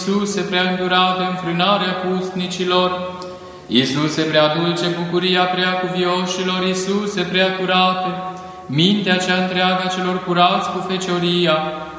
Iisuse prea îndurată înfrânarea pustnicilor, Iisuse prea dulce bucuria prea cuvioșilor, Iisuse prea curate, mintea cea întreagă a celor curați cu fecioria,